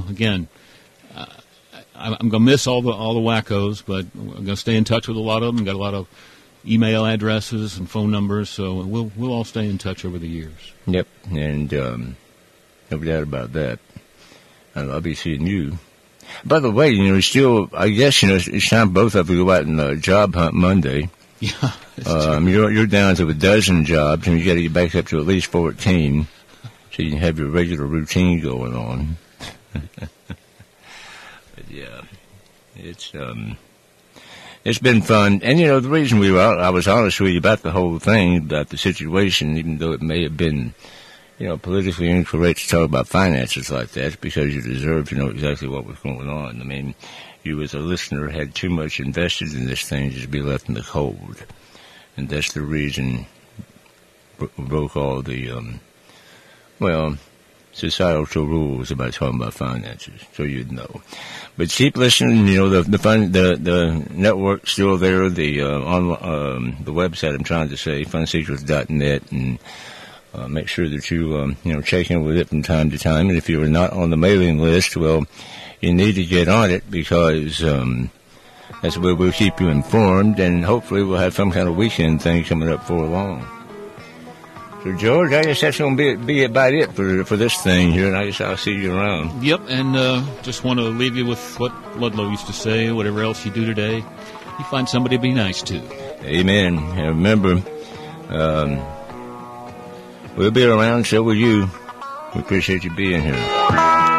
again, I'm going to miss all the wackos, but I'm going to stay in touch with a lot of them. Got a lot of email addresses and phone numbers, so we'll all stay in touch over the years. Yep, and no doubt about that. I'll be seeing you. By the way, still, I guess, it's time both of you go out and job hunt Monday. Yeah. You're down to a dozen jobs, and you got to get back up to at least 14, so you can have your regular routine going on. But yeah, it's been fun. And, the reason I was honest with you about the whole thing, about the situation, even though it may have been, politically incorrect to talk about finances like that, is because you deserve to know exactly what was going on. I mean, you as a listener had too much invested in this thing just to be left in the cold. And that's the reason broke all the, societal rules about talking about finances, so you'd know. But keep listening. The network's still there. The website, I'm trying to say, funsecrets.net, and make sure that you check in with it from time to time. And if you are not on the mailing list, well, you need to get on it, because that's where we'll keep you informed, and hopefully we'll have some kind of weekend thing coming up for long. So, George, I guess that's going to be about it for this thing here, and I guess I'll see you around. Yep, and just want to leave you with what Ludlow used to say: whatever else you do today, you find somebody to be nice to. Amen. And remember, we'll be around, so will you. We appreciate you being here.